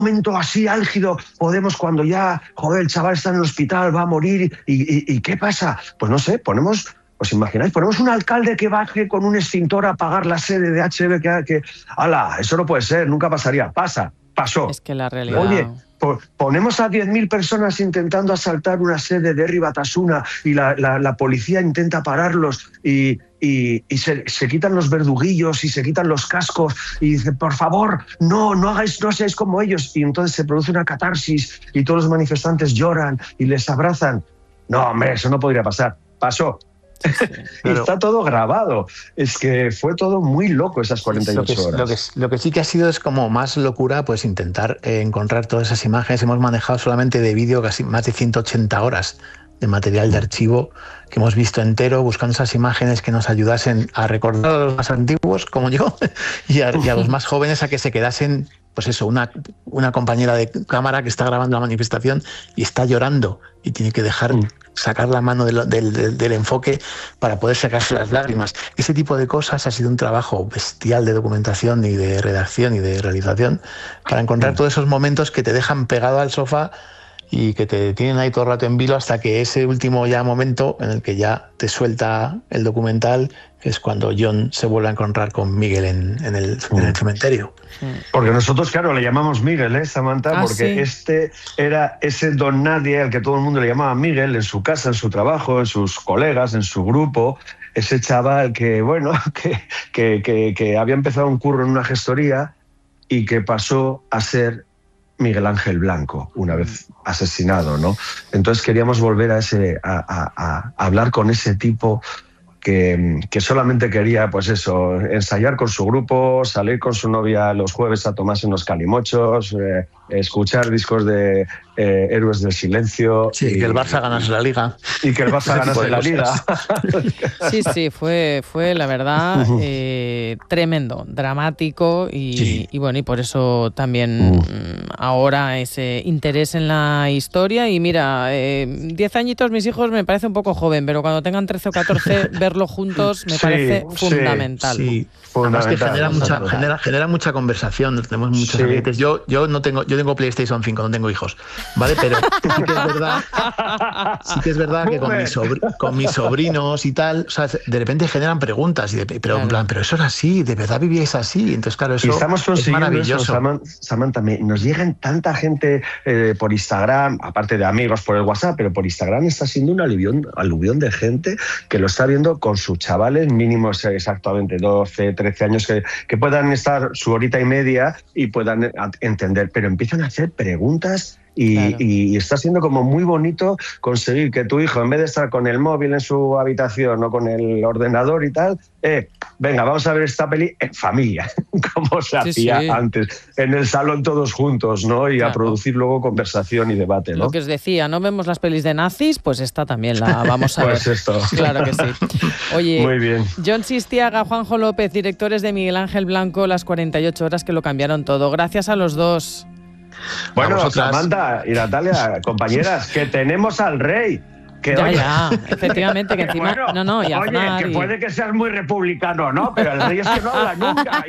momento así álgido podemos, cuando ya, joder, el chaval está en el hospital, va a morir, ¿y qué pasa? Pues no sé, ¿os imagináis? Ponemos un alcalde que baje con un extintor a apagar la sede de HB, que ¡hala! Eso no puede ser, nunca pasaría. Pasó. Es que la realidad... Oye, ponemos a 10.000 personas intentando asaltar una sede de Herri Batasuna y la policía intenta pararlos y se quitan los verduguillos y se quitan los cascos y dicen, por favor, no seáis como ellos. Y entonces se produce una catarsis y todos los manifestantes lloran y les abrazan. No, hombre, eso no podría pasar. Pasó. Sí, claro. Está todo grabado. Es que fue todo muy loco esas 48 horas. Lo que sí que ha sido es como más locura, pues intentar encontrar todas esas imágenes. Hemos manejado solamente de vídeo casi más de 180 horas de material de archivo que hemos visto entero, buscando esas imágenes que nos ayudasen a recordar a los más antiguos, como yo, y a los más jóvenes a que se quedasen, pues eso, una compañera de cámara que está grabando la manifestación y está llorando y tiene que sacar la mano del enfoque para poder sacarse las lágrimas. Ese tipo de cosas ha sido un trabajo bestial de documentación y de redacción y de realización para encontrar todos esos momentos que te dejan pegado al sofá y que te tienen ahí todo el rato en vilo hasta que ese último ya momento en el que ya te suelta el documental, que es cuando John se vuelve a encontrar con Miguel en el cementerio. Porque nosotros, claro, le llamamos Miguel, Samantha, porque sí. Este era ese don nadie al que todo el mundo le llamaba Miguel, en su casa, en su trabajo, en sus colegas, en su grupo. Ese chaval que, bueno, que había empezado un curro en una gestoría y que pasó a ser Miguel Ángel Blanco, una vez asesinado, ¿no? Entonces queríamos volver a hablar con ese tipo que solamente quería, pues eso, ensayar con su grupo, salir con su novia los jueves a tomarse unos calimochos, escuchar discos de Héroes del Silencio. Sí, que el Barça ganase la Liga. Y que el Barça ganase la Liga. Sí, fue la verdad tremendo, dramático y bueno, y por eso también ahora ese interés en la historia. Y mira, 10 añitos mis hijos me parece un poco joven, pero cuando tengan 13 o 14 verlo juntos me parece fundamental. Sí. Además que genera mucha conversación, tenemos muchos amiguetes. Yo tengo PlayStation 5, no tengo hijos, ¿vale? Pero sí que es verdad que con mis sobrinos y tal, o sea, de repente generan preguntas, pero en plan, pero eso es así, ¿de verdad vivíais así? Entonces, claro, eso es maravilloso. Eso, Samantha, nos llegan tanta gente por Instagram, aparte de amigos por el WhatsApp, pero por Instagram está siendo un aluvión de gente que lo está viendo con sus chavales, mínimos exactamente 12, 13 años, que puedan estar su horita y media y puedan entender, pero empiezan a hacer preguntas y está siendo como muy bonito conseguir que tu hijo, en vez de estar con el móvil en su habitación o con el ordenador y tal, venga, vamos a ver esta peli en familia, como se hacía antes, en el salón todos juntos, ¿no? Y a producir luego conversación y debate, ¿no? Lo que os decía, ¿no vemos las pelis de nazis? Pues esta también la vamos a ver. Pues esto. Claro que sí. Oye, muy bien. John Sistiaga, Juanjo López, directores de Miguel Ángel Blanco, las 48 horas que lo cambiaron todo. Gracias a los dos. Bueno, Samantha y Natalia, compañeras, que tenemos al rey. Que ya, efectivamente, que encima... Oye, que puede que seas muy republicano, ¿no? Pero el rey es que no habla nunca.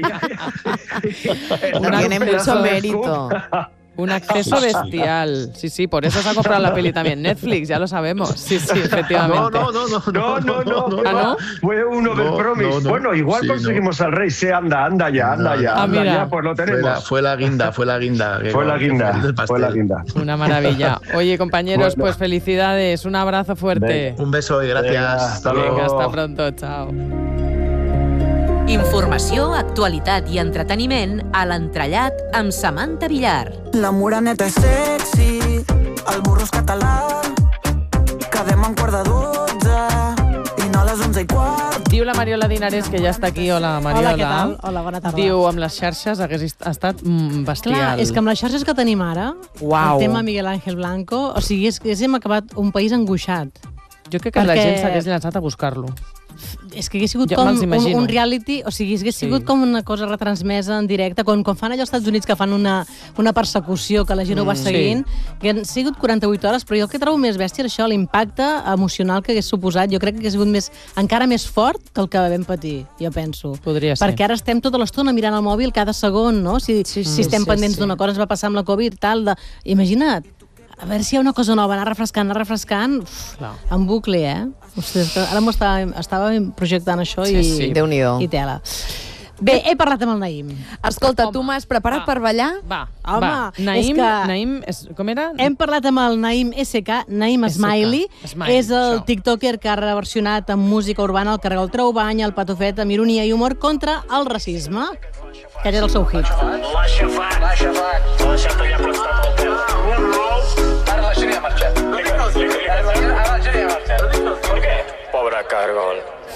Tiene mucho mérito. Un acceso bestial. Sí, por eso se ha comprado la peli también. Netflix, ya lo sabemos. Sí, efectivamente. No. Fue uno del Promise. Bueno, igual conseguimos al rey. Anda ya, pues lo tenemos. Fue la guinda. Fue la guinda. Una maravilla. Oye, compañeros, pues felicidades. Un abrazo fuerte. Un beso y gracias. Hasta luego. Hasta pronto. Chao. Informació, actualitat i entreteniment a l'Entrellat amb Samantha Villar. La moreneta és sexy, el burro és català, quedem en quart de 12 i no a les 11:15. Diu la Mariola Dinarès, que ja està aquí. Hola, Mariola. Hola, què tal? Hola, bona tarda. Diu, amb les xarxes hagués estat bestial. Clar, és que amb les xarxes que tenim ara, el tema Miguel Ángel Blanco, o sigui, hem acabat un país angoixat. Jo crec que la gent s'hagués llançat a buscar-lo. És que hagués sigut com un reality, o sigui, hagués sigut com una cosa retransmesa en directe, quan fan allò als Estats Units que fan una persecució que la gent ho va seguint, que han sigut 48 hores, però jo el que trobo més bèstia és això, l'impacte emocional que hagués suposat. Jo crec que hagués sigut encara més fort que el que vam patir, jo penso. Podria ser. Perquè ara estem tota l'estona mirant el mòbil cada segon, no? Si estem pendents d'una cosa, ens va passar amb la Covid, tal, imagina't, a veure si hi ha una cosa nova, anar refrescant, en bucle, Ostres, ara m'ho estava projectant això i Déu-n'hi-do. I tela. Bé, he parlat amb el Naïm. Escolta, tu m'has preparat per ballar? Va. Naïm, com era? Hem parlat amb el Naïm SK, Naïm Smiley. És el tiktoker que ha reversionat amb música urbana el Cargol Traubany, el Patufet, amb ironia i humor contra el racisme. Que era el seu hit. Pobre Cargol.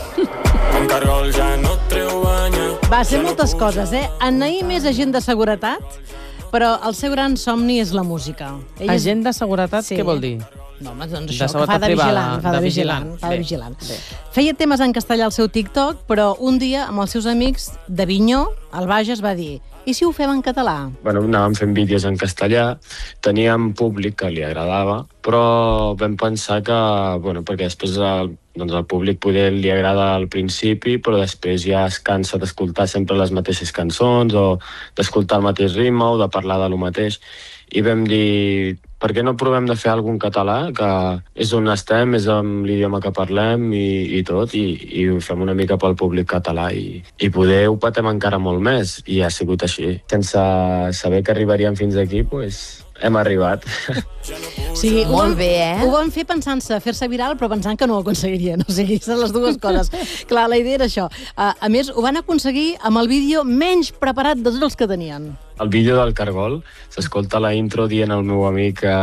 En Cargol ja no treu banya. Va ser moltes coses, En Naïm és agent de seguretat, però el seu gran somni és la música. Agent de seguretat, què vol dir? No, home, doncs això, que fa de vigilant. Feia temes en castellà al seu TikTok, però un dia, amb els seus amics d'Avinyó, al Bages, va dir: i si ho fem en català? Bueno, anàvem fent vídeos en castellà, teníem públic que li agradava, però vam pensar que, perquè després el públic poder li agrada al principi, però després ja es cansa d'escoltar sempre les mateixes cançons o d'escoltar el mateix ritme o de parlar de lo mateix. I vam dir, per què no provem de fer alguna cosa en català, que és on estem, és amb l'idioma que parlem i tot, i ho fem una mica pel públic català i poder ho patem encara molt més, i ha sigut així. Sense saber que arribaríem fins aquí, doncs hem arribat. Sí, molt bé, Ho van fer pensant-se fer-se viral, però pensant que no ho aconseguirien. O sigui, són les dues coses. Clar, la idea era això. A més, ho van aconseguir amb el vídeo menys preparat de tots els que tenien. El vídeo del Cargol, s'escolta la intro dient al meu amic que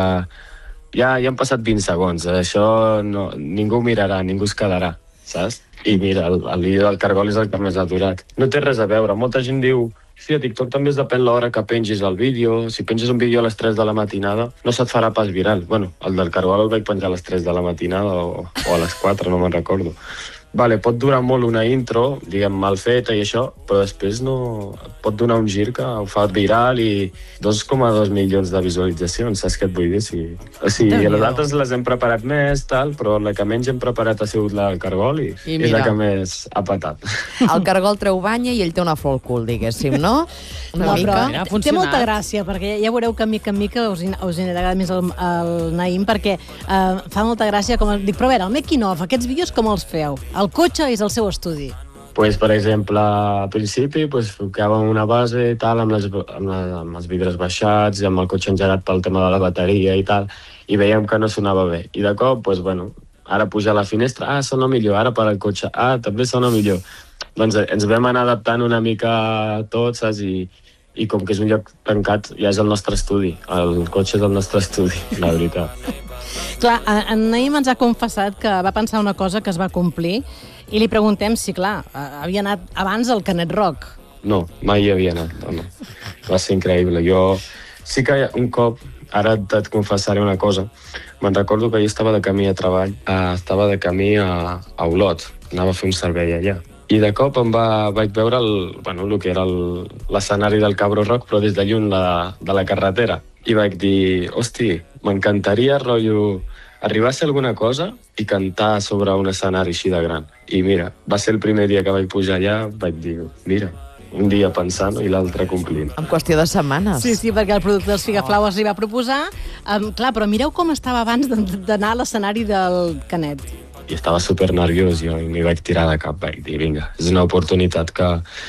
ja han passat 20 segons, això ningú mirarà, ningú es quedarà, saps? I mira, el vídeo del Cargol és el que més ha durat. No té res a veure, molta gent diu: sí, a TikTok també es depèn l'hora que pengis el vídeo. Si penges un vídeo a les 3 de la matinada, no se't farà pas viral. Bueno, el del Cargol el vaig penjar a les 3 de la matinada o a les 4, no me'n recordo. Vale, pot durar molt una intro, diguem, mal feta i això, però després pot donar un gir que ho fa viral i 2,2 milions de visualitzacions, saps què et vull dir? O sigui, les altres les hem preparat més, però la que menys hem preparat ha sigut la del Cargol i és la que més ha patat. El Cargol treu banya i ell té una flor al cul, diguéssim, no? Una mica. Té molta gràcia, perquè ja veureu que mica en mica us anirà més el Naïm, perquè fa molta gràcia, com dic, però a veure, el making of, aquests vídeos com els feu? El cotxe és el seu estudi. Per exemple, al principi ficàvem una base i tal, amb els vidres baixats i amb el cotxe engegat pel tema de la bateria i tal, i veiem que no sonava bé. I de cop, ara pujar la finestra, sona millor, ara per al cotxe, també sona millor. Doncs ens vam anar adaptant una mica tots, saps? I com que és un lloc tancat, ja és el nostre estudi. El cotxe és el nostre estudi, la veritat. Clar, en Naïm ens ha confessat que va pensar una cosa que es va complir i li preguntem si, clar, havia anat abans al Canet Rock. No, mai hi havia anat, no. Va ser increïble. Jo sí que un cop, ara et confessaré una cosa, me'n recordo que jo estava de camí a treball, estava de camí a Olot, anava a fer un servei allà. I de cop vaig veure el que era l'escenari del Cabro Rock, però des de lluny de la carretera. I vaig dir, hosti, m'encantaria, rotllo, arribar a ser alguna cosa i cantar sobre un escenari així de gran. I mira, va ser el primer dia que vaig pujar allà, vaig dir, mira, un dia pensant i l'altre complint. En qüestió de setmanes. Sí, perquè el producte dels Figaflaues li va proposar. Clar, però mireu com estava abans d'anar a l'escenari del Canet. I estava super nerviós, jo m'hi vaig tirar de cap, vaig dir, vinga, és una oportunitat que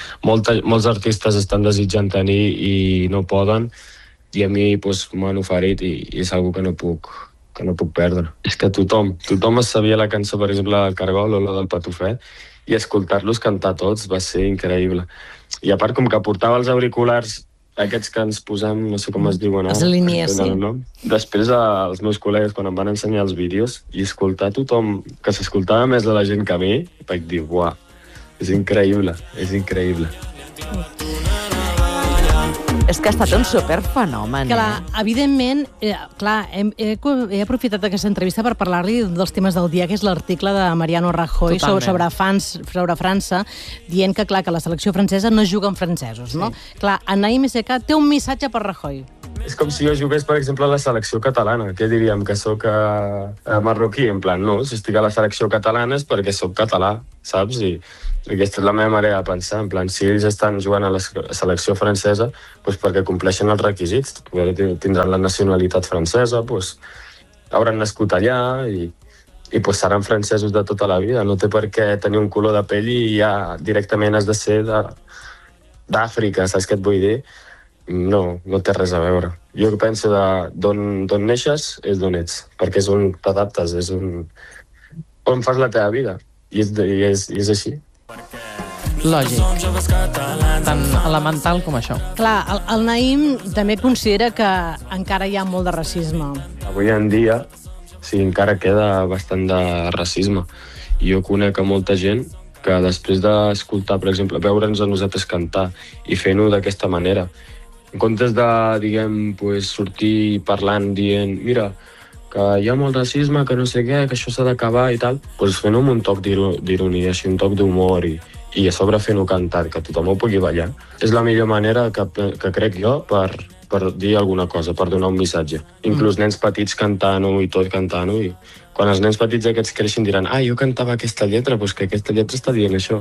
molts artistes estan desitjant tenir i no poden, i a mi m'han oferit i és una cosa que no puc perdre. És que tothom es sabia la cançó, per exemple, del Cargol o la del Patufet, i escoltar-los cantar tots va ser increïble. I a part, com que portava els auriculars aquests que ens posem, no sé com es diuen ara. Les línies, sí. Després, els meus col·legues, quan em van ensenyar els vídeos, i escoltar tothom, que s'escoltava més de la gent que a mi, vaig dir, uah, és increïble, és increïble. És que ha estat un superfenomen. Clar, evidentment, he aprofitat aquesta entrevista per parlar-li dels temes del dia, que és l'article de Mariano Rajoy sobre França, dient que, clar, que la selecció francesa no juga amb francesos, no? Clar, Naïm Eseka té un missatge per Rajoy. És com si jo jugués, per exemple, a la selecció catalana. Què diríem? Que sóc marroquí? En plan, no, si estic a la selecció catalana és perquè sóc català, saps? I aquesta és la meva manera de pensar. En plan, si ells estan jugant a la selecció francesa, doncs perquè compleixen els requisits. Tindran la nacionalitat francesa, doncs hauran nascut allà i doncs seran francesos de tota la vida. No té per què tenir un color de pell i ja directament has de ser d'Àfrica, saps què et vull dir? No té res a veure. Jo penso d'on neixes és d'on ets, perquè és on t'adaptes, és on fas la teva vida. I és així. Lògic. Tan elemental com això. Clar, el Naïm també considera que encara hi ha molt de racisme. Avui en dia, sí, encara queda bastant de racisme. Jo conec a molta gent que després d'escoltar, per exemple, veure'ns a nosaltres cantar i fent-ho d'aquesta manera, en comptes de, diguem, sortir parlant, dient, mira, que hi ha molt racisme, que no sé què, que això s'ha d'acabar i tal, doncs fent-ho amb un toc d'ironia, així, un toc d'humor i a sobre fent-ho cantar, que tothom ho pugui ballar. És la millor manera que crec jo per dir alguna cosa, per donar un missatge. Inclús nens petits cantant-ho i tot cantant-ho, i quan els nens petits aquests creixin diran jo cantava aquesta lletra, doncs que aquesta lletra està dient això.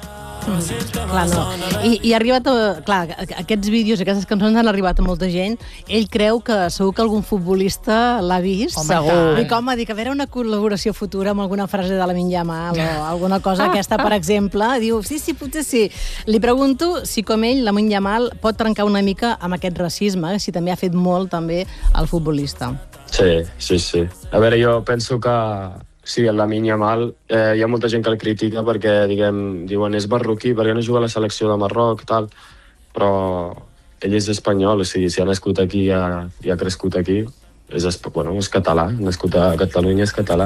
Clar, no. I ha arribat aquests vídeos i aquestes cançons han arribat a molta gent. Ell creu que segur que algun futbolista l'ha vist. Segur. I com a dir que a veure una col·laboració futura amb alguna frase de Lamine Yamal o alguna cosa aquesta, per exemple. Diu, sí, potser sí. Li pregunto si com ell, Lamine Yamal, pot trencar una mica amb aquest racisme, si també ha fet molt també el futbolista. Sí. A veure, jo penso que sí, el Lamine Yamal, hi ha molta gent que el critica perquè, diuen, és marroquí, perquè no juga a la selecció de Marroc, tal, però ell és espanyol, o sigui, si ha nascut aquí i ha crescut aquí, és català, nascut a Catalunya, és català.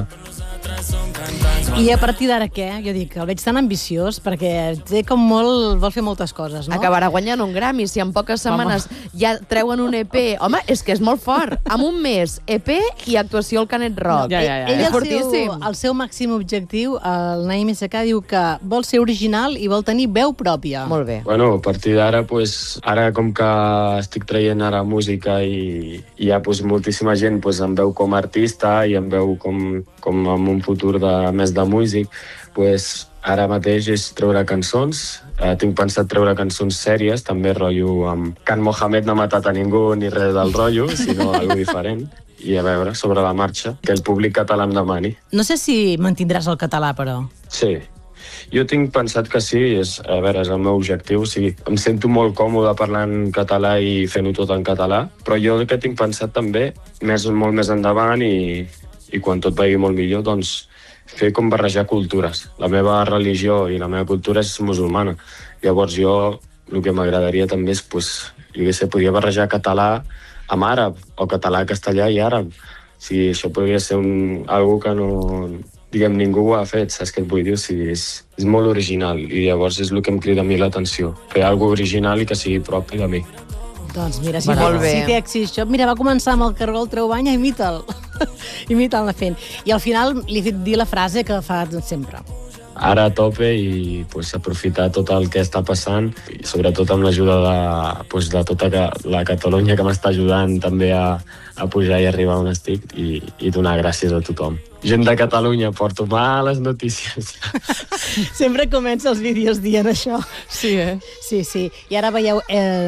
I a partir d'ara què? Jo dic, el veig tan ambiciós perquè té com vol fer moltes coses, no? Acabarà guanyant un Grammy si en poques setmanes ja treuen un EP. Home, és que és molt fort. En un mes, EP i actuació al Canet Rock. Ell, el seu màxim objectiu, el Naïm Eseka, diu que vol ser original i vol tenir veu pròpia. Molt bé. Bueno, a partir d'ara, ara com que estic traient ara música i hi ha moltíssima gent em veu com a artista i em veu com en un futur més de músic, ara mateix és treure cançons. Tinc pensat treure cançons sèries, també rotllo amb Can Mohamed no ha matat a ningú ni res del rotllo, sinó alguna diferent. I a veure, sobre la marxa, que el públic català em demani. No sé si mantindràs el català, però. Sí. Jo tinc pensat que sí, és el meu objectiu. O sigui, em sento molt còmode parlant català i fent-ho tot en català, però jo el que tinc pensat també, molt més endavant i quan tot vagi molt millor, doncs fer com barrejar cultures. La meva religió i la meva cultura és musulmana. Llavors jo el que m'agradaria també és, podria barrejar català amb àrab, o català, castellà i àrab. O sigui, això podria ser algo que no... ningú ho ha fet, saps què et vull dir? O sigui, és molt original i llavors és el que em crida a mi l'atenció. Fer alguna cosa original i que sigui propi de mi. Doncs mira, si té èxit això. Mira, va començar amb el Cargol treu banya, imita'l. Imita'l fent. I al final li he fet dir la frase que fa sempre. Ara a tope i aprofitar tot el que està passant i sobretot amb l'ajuda de tota la Catalunya que m'està ajudant també a pujar i arribar on estic i donar gràcies a tothom. Gent de Catalunya, porto males notícies. Sempre comença els vídeos dient això. Sí, Sí. I ara veieu,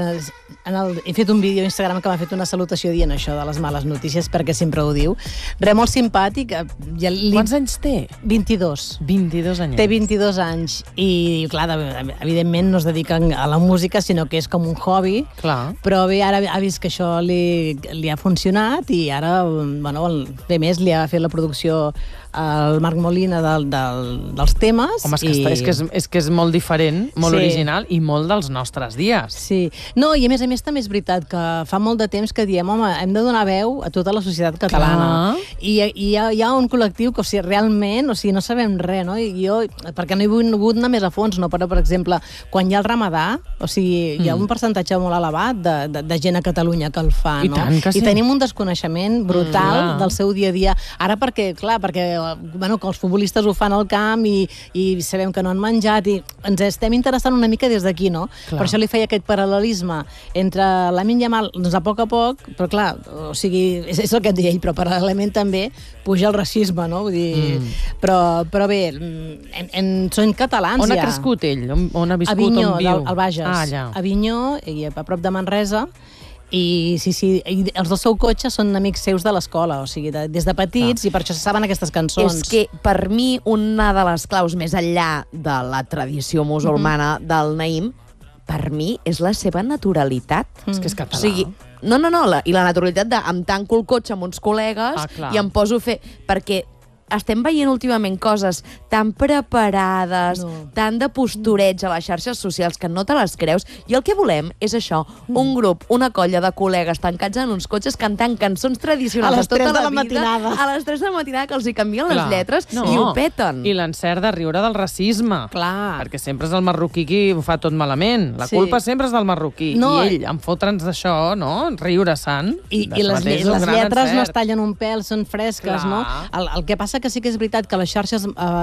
he fet un vídeo a Instagram que m'ha fet una salutació dient això de les males notícies, perquè sempre ho diu. Molt simpàtic. Quants anys té? 22. 22 anys. Té 22 anys. I, clar, evidentment no es dedica a la música, sinó que és com un hobby. Clar. Però bé, ara ha vist que això li ha funcionat i ara, bé més, li ha fet la producció el Marc Molina dels temes. Home, és que és molt diferent, molt original i molt dels nostres dies. Sí. No, i a més també és veritat que fa molt de temps que diem, home, hem de donar veu a tota la societat catalana. I hi ha un col·lectiu que, realment, no sabem res, no? I jo, perquè no he volgut anar més a fons, no? Però, per exemple, quan hi ha el Ramadà, hi ha un percentatge molt elevat de gent a Catalunya que el fa, no? I tenim un desconeixement brutal del seu dia a dia. Ara perquè que els futbolistes ho fan al camp i sabem que no han menjat i ens estem interessant una mica des d'aquí, no? Per això li feia aquest paral·lelisme entre Lamine Yamal, a poc a poc, però clar, és el que et deia ell, però paral·lelament també puja el racisme, no? Vull dir, però bé, són catalans ja. On ha crescut ell? On ha viscut? Avinyó, on viu? al Bages. Avinyó, a prop de Manresa. I els del seu cotxe són amics seus de l'escola, o sigui, des de petits, i per això se saben aquestes cançons. És que, per mi, una de les claus més enllà de la tradició musulmana del Naïm, per mi, és la seva naturalitat. És que és català. O sigui, no, i la naturalitat de em tanco el cotxe amb uns col·legues i em poso a fer... Perquè estem veient últimament coses tan preparades, tan de postureig a les xarxes socials que no te les creus, i el que volem és això, un grup, una colla de col·legues tancats en uns cotxes cantant cançons tradicionals de tota la vida, a les 3 de la matinada, que els hi canvien les lletres i ho peten. I l'encert de riure del racisme. Perquè sempre és el marroquí qui ho fa tot malament. La culpa sempre és del marroquí. I ell, en fotre'ns d'això, no? Riure-se'n. I les lletres no es tallen un pèl, són fresques, no? El que passa que sí que és veritat que les xarxes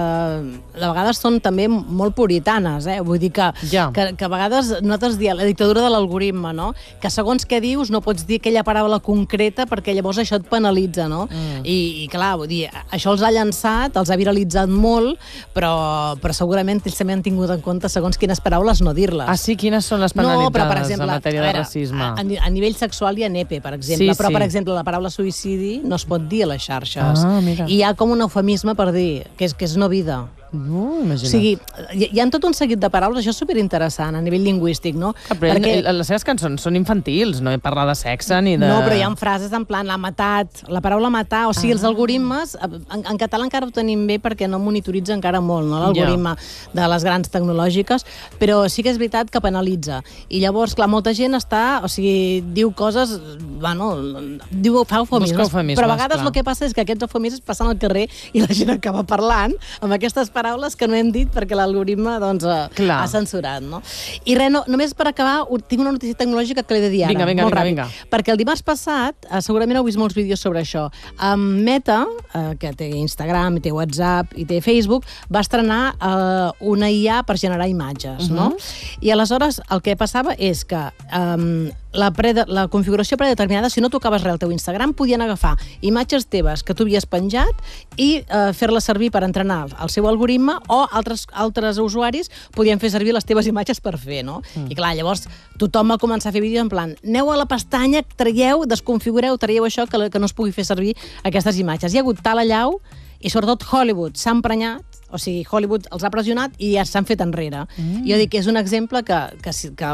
de vegades són també molt puritanes, vull dir que a vegades nosaltres diem la dictadura de l'algoritme, no? Que segons què dius no pots dir aquella paraula concreta perquè llavors això et penalitza, no? I clar, vull dir, això els ha llançat, els ha viralitzat molt, però segurament ells també han tingut en compte segons quines paraules no dir-les. Ah, sí? Quines són les penalitzades en matèria de racisme? A nivell sexual hi ha nepe, per exemple, però per exemple la paraula suïcidi no es pot dir a les xarxes. I hi ha com un eufemisme per dir que és no vida. Imagina't. O sigui, hi ha tot un seguit de paraules, això és superinteressant a nivell lingüístic, no? Perquè les seves cançons són infantils, no parlar de sexe ni de... No, però hi ha frases en plan, l'ha matat, la paraula matar, o sigui, els algoritmes, en català encara ho tenim bé perquè no monitoritza encara molt, no, l'algoritme de les grans tecnològiques, però sí que és veritat que penalitza. I llavors, clar, molta gent diu coses, fa eufemismes, però a vegades el que passa és que aquests eufemismes passen al carrer i la gent acaba parlant amb aquestes paraules que no hem dit perquè l'algoritme ha censurat, no? I res, només per acabar, tinc una notícia tecnològica que l'he de dir ara, molt ràpid. Perquè el dimarts passat, segurament heu vist molts vídeos sobre això, Meta, que té Instagram, té WhatsApp i té Facebook, va estrenar una IA per generar imatges, no? I aleshores el que passava és que la configuració predeterminada, si no tocaves res al teu Instagram, podien agafar imatges teves que tu havies penjat i fer-les servir per entrenar el seu algoritme, o altres usuaris podien fer servir les teves imatges per fer, no? I clar, llavors tothom va començar a fer vídeos en plan, aneu a la pestanya, desconfigureu, traieu això que no es pugui fer servir aquestes imatges. Hi ha hagut tal allau, i sobretot Hollywood s'ha emprenyat, o sigui, Hollywood els ha pressionat i ja s'han fet enrere. Jo dic que és un exemple que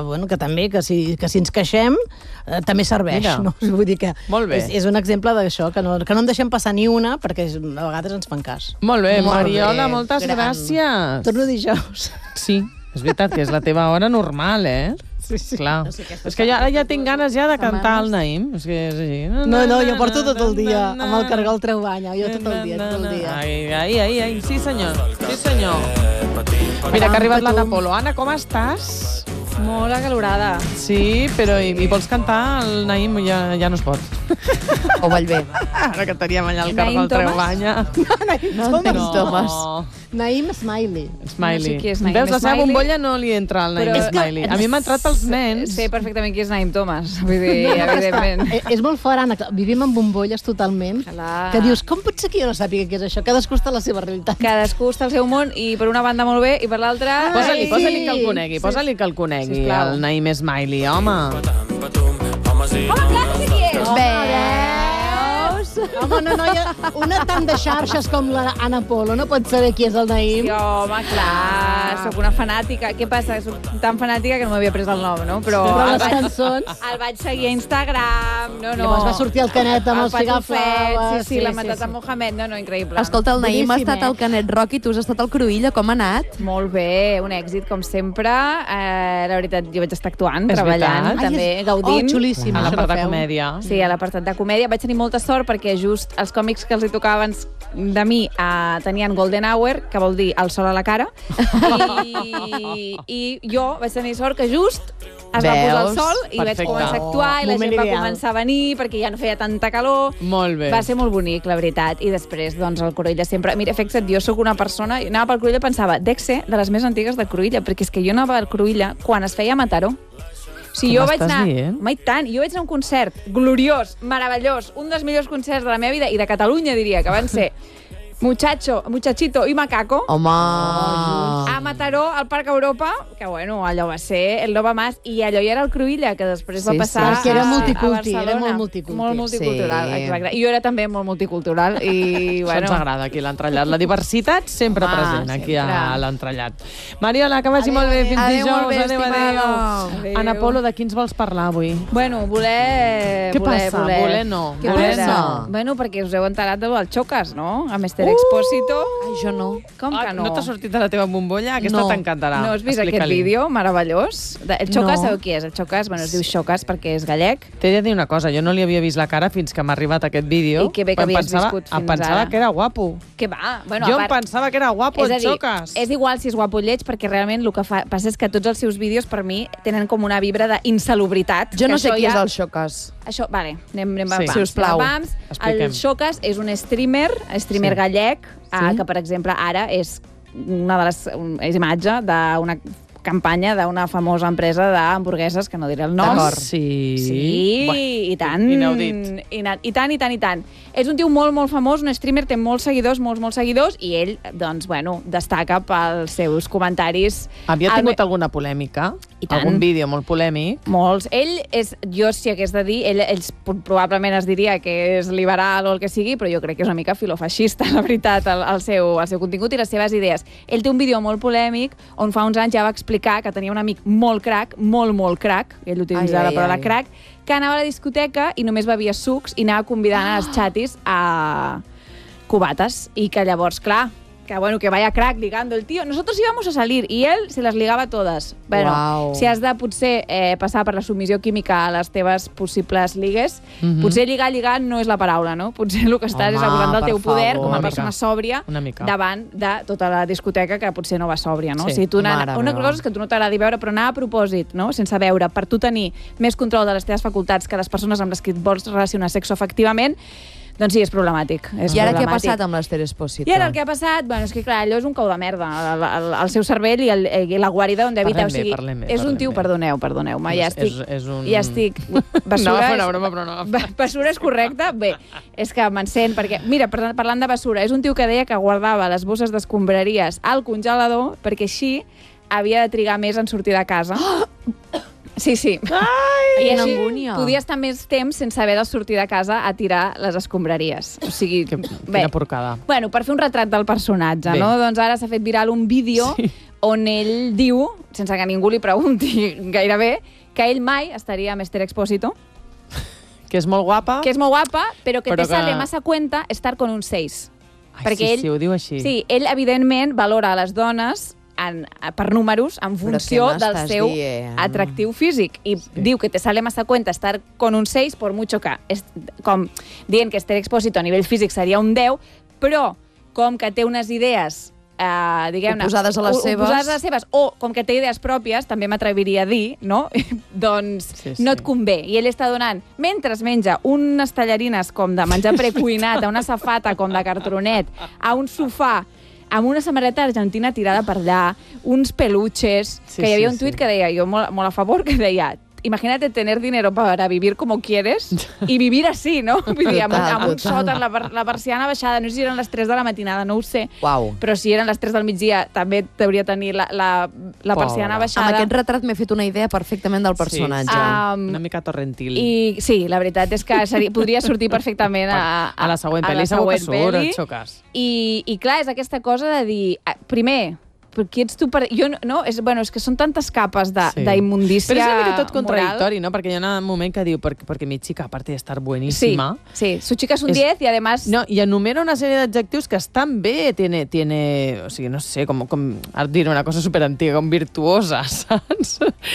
si ens queixem també serveix. No? Vull dir que és un exemple d'això, que no en deixem passar ni una, perquè a vegades ens fan cas. Molt bé, Mariola, moltes gràcies. Torno dijous. Sí, és veritat que és la teva hora normal, Sí. Clar. És que ara ja tinc ganes de cantar el Naïm. És que és així. No, jo porto tot el dia amb el cargol Treu-banya. Jo tot el dia. Ai, sí senyor. Mira, que ha arribat l'Anna Polo. Anna, com estàs? Molt acalorada. Sí, però i vols cantar el Naïm? Ja no es pot. O Vallvé. Ara que teníem allà el cargol Treu-banya. Naïm Thomas. Naïm Smiley. No sé qui és Naïm Veus, la seva bombolla no li entra al Naïm Smiley. A mi m'ha entrat pels nens. Sé perfectament qui és Naïm Thomas, vull dir, evidentment. És molt fort, Anna, vivim en bombolles totalment, que dius, com pot ser que jo no sàpiga què és això? Cadascú està a la seva realitat. Cadascú està al seu món, i per una banda molt bé, i per l'altra... Posa-li que el conegui, el Naïm Smiley, home. Home, clar que sé qui és! Veus? Home, no, una tant de xarxes com l'Anna Polo no pot saber qui és el Naïm. Sí, home, clar, sóc una fanàtica. Què passa? Soc tan fanàtica que no m'havia pres el nom, no? Però les cançons. El vaig seguir a Instagram, no. Llavors va sortir el Canet amb els Figaflaves. Sí, la Matata Mohamed, no, increïble. Escolta, el Naïm ha estat al Canet Rock i tu has estat al Cruïlla, com ha anat? Molt bé, un èxit, com sempre. La veritat, jo vaig estar actuant, treballant, també, gaudint. Oh, xulíssim. A la part de comèdia. Sí, a l'apartat de comèdia. Vaig tenir molta sort perquè just els còmics que els hi tocaven de mi tenien Golden Hour, que vol dir el sol a la cara, i jo vaig tenir sort que just es va posar el sol i vaig començar a actuar i la gent va començar a venir perquè ja no feia tanta calor. Molt bé. Va ser molt bonic, la veritat. I després, doncs, el Cruïlla sempre... Mira, fixa't, jo sóc una persona... Anava pel Cruïlla i pensava, dec ser de les més antigues del Cruïlla, perquè és que jo anava al Cruïlla quan es feia a Mataró. Si jo vaig anar... Mai tant. Jo vaig anar a un concert gloriós, meravellós, un dels millors concerts de la meva vida i de Catalunya, diria, que van ser Muchachito i Macaco. Home! A Mataró, al Parc Europa, que bueno, allò va ser el Nova Mas, i allò ja era el Cruïlla, que després va passar a era multiculti, Barcelona. era molt multiculti. Molt multicultural, exacte. I jo era també molt multicultural. I, bueno... Això ens agrada aquí, l'entrellat. La diversitat sempre present aquí a l'entrellat. Mariola, que vagi molt bé. Fins dijous. Adéu. Anna Polo, de qui ens vols parlar avui? Bueno, voler... Què passa? Voler no. Què passa? Bueno, perquè us heu enterat del Xocas, no? A Mr. Expósito. Ai, jo no. Com que no? No t'ha sortit de la teva bombolla? Aquesta t'encantarà. No has vist aquest vídeo meravellós? El Xocas, sabeu qui és? El Xocas, bueno, es diu Xocas perquè és gallec. T'he de dir una cosa, jo no li havia vist la cara fins que m'ha arribat aquest vídeo. I que bé que havies viscut fins ara. Pensava que era guapo. Que va? Bueno, jo em pensava que era guapo, el Xocas. És igual si és guapo o lleig, perquè realment el que passa és que tots els seus vídeos, per mi, tenen com una vibra d'insalubritat. Jo no sé qui és el Xocas. Això, vale, anem sisplau. El Xocas és un streamer gallec, que, per exemple, ara és és imatge d'una campanya d'una famosa empresa d'hamburgueses, que no diré el nom. Sí, i tant. Inaudit. I tant. És un tio molt, molt famós, un streamer, té molts seguidors, molts seguidors, i ell, doncs, bueno, destaca pels seus comentaris. Havia tingut alguna polèmica? I tant. Algun vídeo molt polèmic? Molts. Ell és, jo si hagués de dir, ell probablement es diria que és liberal o el que sigui, però jo crec que és una mica filofeixista, la veritat, el seu contingut i les seves idees. Ell té un vídeo molt polèmic on fa uns anys ja va explicar que tenia un amic molt crac, molt crac, ell utilitza la paraula crac, que anava a la discoteca i només bevia sucs i anava convidant a les xatis a cubates, i que llavors, clar, que vaya crack ligando el tío. Nosotros íbamos a salir y él se las ligaba todas. Bueno, si has de potser passar per la submissió química a les teves possibles ligues, potser lligar no és la paraula, no? Potser el que estàs és abusant del teu poder com a persona sòbria davant de tota la discoteca que potser no va sòbria, no? Sí. Una cosa és que tu no t'agradi veure, però anar a propòsit, no? Sense veure, per tu tenir més control de les teves facultats que les persones amb les que et vols relacionar sexoafectivament, doncs sí, és problemàtic. I ara què ha passat amb l'Ester Expósito? I ara el que ha passat, bueno, és que clar, allò és un cau de merda, el seu cervell i la guarida on habita. Parlem bé. És un tio, perdoneu-me, ja estic... No va fer una broma, però no. Bessura és correcte? Bé, és que m'encén, perquè, mira, parlant de bessura, és un tio que deia que guardava les bosses d'escombraries al congelador perquè així havia de trigar més en sortir de casa. Sí. Ai, i així podia estar més temps sense haver de sortir de casa a tirar les escombraries. O sigui, quina porcada. Bueno, per fer un retrat del personatge, no? Doncs ara s'ha fet viral un vídeo on ell diu, sense que ningú li pregunti gairebé, que ell mai estaria amb Esther Expósito. Que és molt guapa. Però que te sale massa cuenta estar con un 6. Ai, sí, ho diu així. Sí, ell evidentment valora les dones per números en funció del seu atractiu físic, i diu que te sale massa cuenta estar con un 6 por mucho que, com dient que Esther Expósito a nivell físic seria un 10, però com que té unes idees diguem-ne, oposades a les seves, o com que té idees pròpies, també m'atreviria a dir, no? Doncs no et convé. I ell està donant, mentre es menja unes tallarines com de menjar precuinat, a una safata com de cartronet, a un sofà, amb una samarreta argentina tirada per allà, uns peluches, que hi havia un tuit que deia, jo molt a favor, que deia imagínate tener dinero para vivir como quieres i vivir així, no? Vull dir, amb un sòtan, la persiana baixada, no sé si eren les 3 de la matinada, no ho sé, però si eren les 3 del migdia també hauria tenir la persiana baixada. Amb aquest retrat m'he fet una idea perfectament del personatge. Una mica torrentil. I sí, la veritat és que podria sortir perfectament a la següent pel·li, segur que surt, et xoques. I clar, és aquesta cosa de dir, primer, qui ets tu per... És que són tantes capes d'immundícia moral. Pero es tot contradictori, ¿no? Porque hay un momento que digo, porque mi chica, aparte de estar buenísima... Sí, su chica es un 10 y además... No, y enumera una serie de adjectius que están bé, tiene, o sigui, no sé, com dir una cosa superantiga, com virtuosa, saps?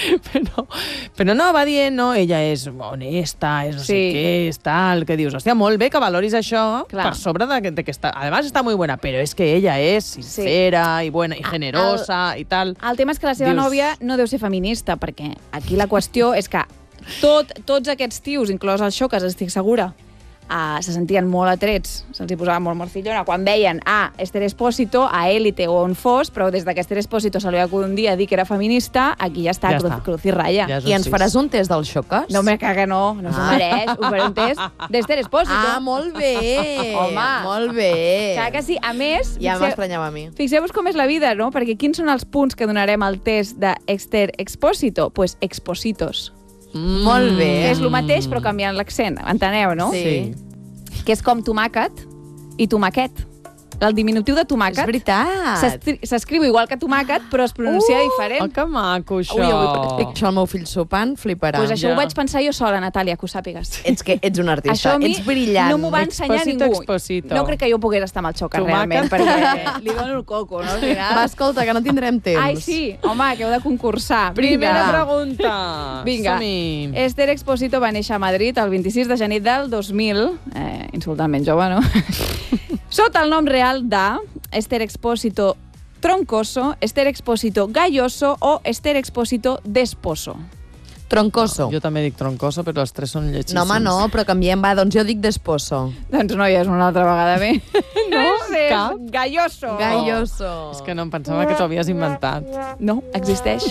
Però no, va dient, no, ella és honesta, és no sé què, és tal, que dius, hòstia, molt bé que valoris això per sobre de que està... Además està muy buena, pero es que ella es sincera y buena y generosa i tal. El tema és que la seva nòvia no deu ser feminista, perquè aquí la qüestió és que tots aquests tios, inclòs el Xocas, estic segura, se sentien molt atrets, se'ls hi posava molt morcillona, quan veien a Esther Expósito, a Élite o on fos, però des que Esther Expósito se li va acudir un dia a dir que era feminista, aquí ja està, cruz i ratlla. I ens faràs un test del Xocas? No, me caga, no s'ho mereix. Us faré un test d'Esther Expósito. Ah, molt bé! Home, molt bé! Clar que sí. A més... Ja m'estranyava a mi. Fixeu-vos com és la vida, no? Perquè quins són els punts que donarem al test d'Esther Expósito? Pues expositos. Molt bé. Que és el mateix, però canviant l'accent. Enteneu, no? Sí. Que és com tomàquet i tomaquet. El diminutiu de tomàquet... És veritat. S'escriu igual que tomàquet, però es pronuncia diferent. Oh, que maco, això. Ui, avui estic això al meu fill sopant, fliparà. Pues això ho vaig pensar jo sola, Natàlia, que ho sàpigues. Ets un artista, això a mi ets brillant. no m'ho va ensenyar ningú. No crec que jo pogués estar amb el Xocas, realment, perquè li dono el coco, no? Va, escolta, que no tindrem temps. Ai, sí, home, que heu de concursar. Primera pregunta. Vinga. Esther Expósito va néixer a Madrid el 26 de gener del 2000, insultament jove, no? Sota el nom real de Esther Expósito Troncoso, Esther Expósito Galloso o Esther Expósito Desposo. Troncoso. Jo també dic troncoso, però els tres són lletjíssims. No, home, no, però canviem, va, doncs jo dic desposo. Doncs no, ja és una altra vegada bé. No, és Galloso. Galloso. És que no em pensava que t'ho havies inventat. No, existeix.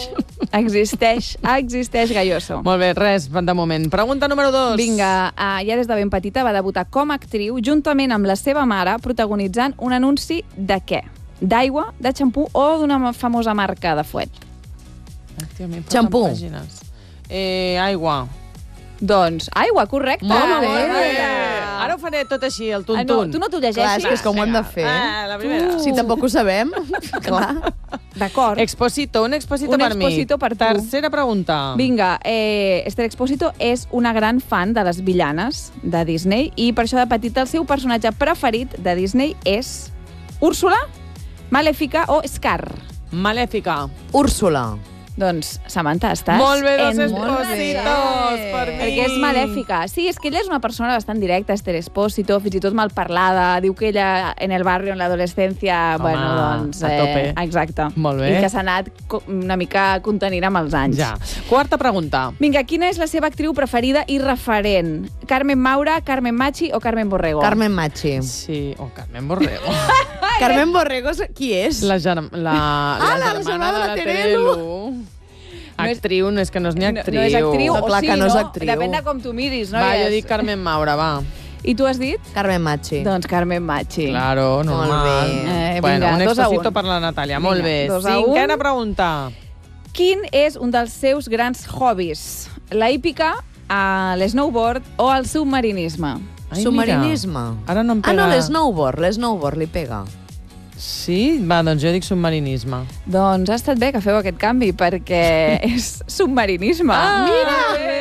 Existeix Galloso. Molt bé, res, de moment. Pregunta número 2. Vinga, ja des de ben petita va debutar com a actriu juntament amb la seva mare protagonitzant un anunci de què? D'aigua, de xampú o d'una famosa marca de fuet? Xampú. Aigua. Doncs, aigua, correcte. Molt bé. Ara ho faré tot així, el tuntun. No, tu no t'ho llegeixis? Clar, és que com ho hem de fer. La primera. Si tampoc ho sabem. Clar. D'acord. Exposito, un exposito per mi. Un exposito per tu. Tercera pregunta. Vinga, Esther Expósito és una gran fan de les villanes de Disney i per això de petita el seu personatge preferit de Disney és Úrsula, Malèfica o Scar. Malèfica. Úrsula. Doncs, Samantha, estàs molt bé, dos expositos per mi. Perquè és malèfica. Sí, és que ella és una persona bastant directa, Esther Expósito, fins i tot mal parlada. Diu que ella, en el barri, en l'adolescència, bueno, doncs... a tope. Exacte. Molt bé. I que s'ha anat una mica contenint amb els anys. Ja. Quarta pregunta. Vinga, quina és la seva actriu preferida i referent? Carmen Maura, Carmen Machi o Carmen Borrego? Carmen Machi. Sí, o Carmen Borrego. Carmen Borrego, qui és? La germana de la Terelu. Actriu, no és que no és ni actriu. No és actriu, no, clar, o sí, que no és actriu. Depèn de com tu miris, no? Va, jo dic Carmen Maura, va. I tu has dit? Carmen Machi. Doncs Carmen Machi. Claro, normal. Molt bé. Bueno, vinga, un exposito per la Natàlia. Molt bé. 5a pregunta. Quin és un dels seus grans hobbies? La hípica, l'snowboard o el submarinisme? Submarinisme? Ara no em pega. Ah, no, l'snowboard li pega. Sí? Va, doncs jo dic submarinisme. Doncs ha estat bé que feu aquest canvi, perquè és submarinisme. Mira!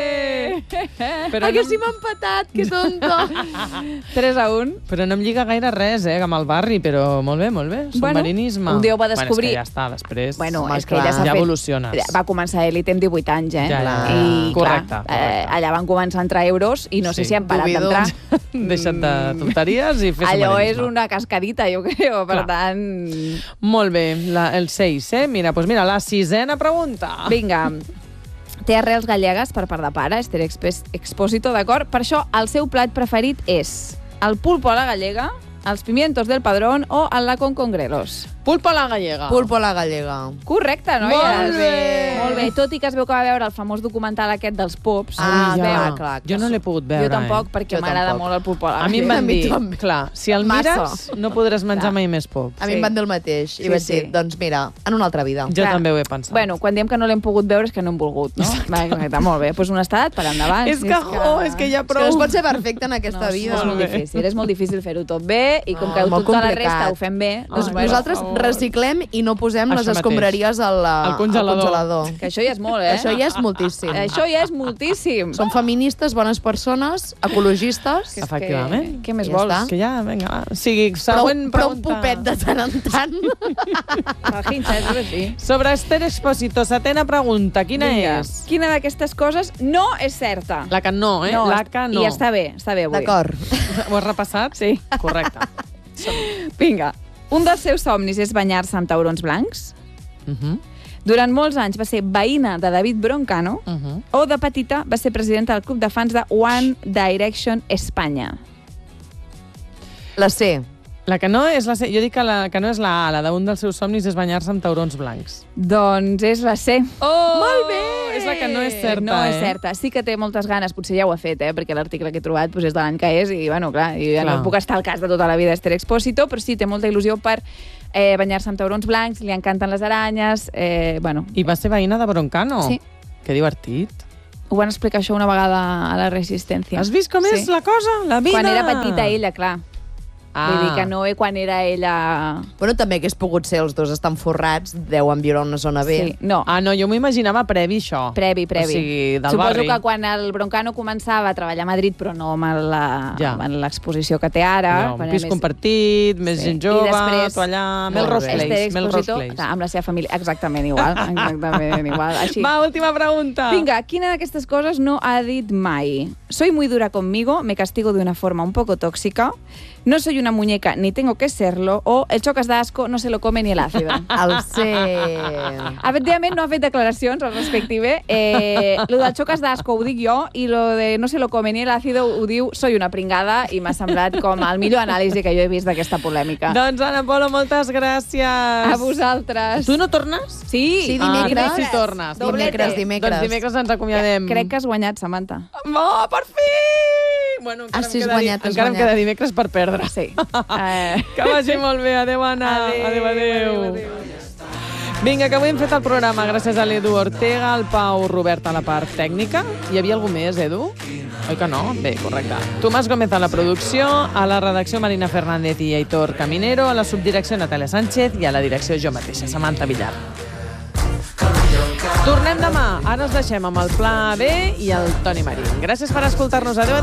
Però que sí m'ha empatat, que tonto. 3-1. Però no em lliga gaire res, amb el barri, però molt bé. Submarinisme. Un dia ho va descobrir. Bueno, és que ja està, després... Bueno, és que ella s'ha fet... Ja evoluciones. Va començar a Elite amb 18 anys, Ja, I, correcte. Allà van començar a entrar euros i no sé si han parat d'entrar. Deixa't de tonteries i fer submarinisme. Allò és una cascadita, jo crec, per tant... Molt bé, el 6, Mira, la 6a pregunta. Vinga. Té arrels gallegues per part de pare, Esther Expósito, d'acord? Per això el seu plat preferit és el pulpo a la gallega, els pimientos del Padrón o el lacón con grelos? Pulpo a la gallega. Pulpo a la gallega. Correcte, noies. Molt bé. Molt bé. Tot i que es veu que va veure el famós documental aquest dels pups. Clar. Jo no l'he pogut veure. Jo tampoc, perquè m'agrada molt el pulpo a la gallega. A mi em van dir, clar, si el mires, no podràs menjar mai més pop. A mi em van dir el mateix. I vaig dir, doncs mira, en una altra vida. Jo també ho he pensat. Bueno, quan diem que no l'hem pogut veure és que no hem volgut, no? Va, molt bé. Doncs honestedat, per endavant. És que ja prou. És que no es pot ser perfecte en aquesta vida. És molt difícil fer-ho tot bé i com que tota la resta ho fem bé... Nosaltres reciclem i no posem les escombraries al congelador. Que això ja és molt, eh? Això ja és moltíssim. Això ja és moltíssim. Som feministes, bones persones, ecologistes. Efectivament. Què més vols? Que ja, vinga, va. Sigui, següent pregunta. Però un popet de tant en tant. Sobre Esther Expósito, setena pregunta. Quina és? Quina d'aquestes coses no és certa? La que no, eh? La que no. I està bé avui. D'acord. Ho has repassat? Sí. Correcte. Vinga. Un dels seus somnis és banyar-se amb taurons blancs. Durant molts anys va ser veïna de David Broncano o de petita va ser presidenta del club de fans de One Direction Espanya. La C. La que no és la C. Jo dic que la que no és la A, la d'un dels seus somnis és banyar-se amb taurons blancs. Doncs és la C. Oh! Molt bé! És la que no és certa, No és certa. Sí que té moltes ganes, potser ja ho ha fet, perquè l'article que he trobat és de l'any que és i, bueno, clar, no puc estar al cas de tota la vida d'Esther Expósito, però sí, té molta il·lusió per banyar-se amb taurons blancs, li encanten les aranyes, bueno. I va ser veïna de Broncano? Sí. Que divertit. Ho van explicar això una vegada a la Resistència. Has vist com és la cosa? La vida! Quan era petita ella, clar. Vull dir que no quan era ella... Bueno, també hagués pogut ser els dos estan forrats, deuen viure a una zona B. Sí, no. Ah, no, jo m'ho imaginava previ, això. Previ. O sigui, del Suposo barri. que quan el Broncano començava a treballar a Madrid, però no amb l'exposició que té ara... Un pis compartit, més gent jove, tu allà... Melrose Place. Amb la seva família, exactament igual. Així. Va, última pregunta. Vinga, quina d'aquestes coses no ha dit mai? Soy muy dura conmigo, me castigo de una forma un poco tóxica, no soy una muñeca ni tengo que serlo, o el xocas d'asco no se lo come ni el ácido. El C. Efectivament, no ha fet declaracions al respective. Lo del xocas d'asco ho dic jo i lo de no se lo come ni el ácido ho diu soy una pringada i m'ha semblat com el millor anàlisi que jo he vist d'aquesta polèmica. Doncs, Ana Polo, moltes gràcies. A vosaltres. Tu no tornes? Sí, dimecres. Sí tornes. Dimecres. Doncs dimecres ens acomiadem. Crec que has guanyat, Samantha. Oh, per fi! Bueno, encara em queda dimecres per perdre. Sí. Que vagi molt bé. Adéu, Anna. Adéu. Vinga, que avui hem fet el programa gràcies a l'Edu Ortega, al Pau Robert a la part tècnica. Hi havia algú més, Edu? Oi que no? Bé, correcte. Tomàs Gómez a la producció, a la redacció Marina Fernández i Aitor Caminero, a la subdirecció Natàlia Sánchez i a la direcció jo mateixa, Samantha Villar. Tornem demà. Ara us deixem amb el Pla B i el Toni Marín. Gràcies per escoltar-nos. Adéu.